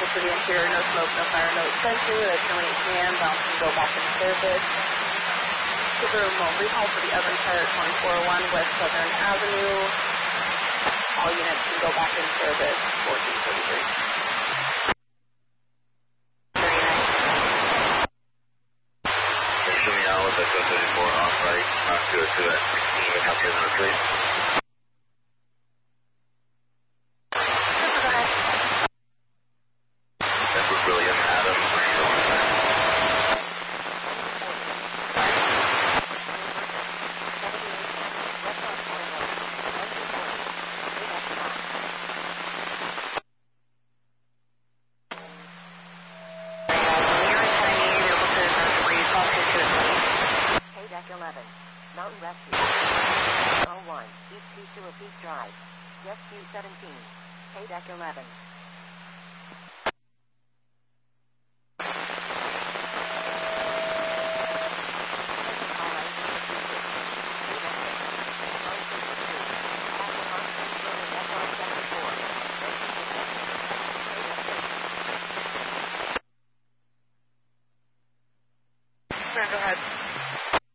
vehicle to the interior, no smoke, no fire, no extension. With a terminate command, bounce and go back in service. Give a remote recall for the Evans Fire at 2401 West Southern Avenue. All units can go back in service, 1433. Show me now with the 234 off right, to that 16 with Captain on the street. Edward William Adams, where you going there? Deck 11, Mountain Rescue, 01, East Seashore Peak Drive, Rescue 17, Deck 11. Go ahead.